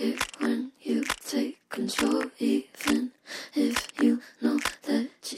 it when you take control, even if you know that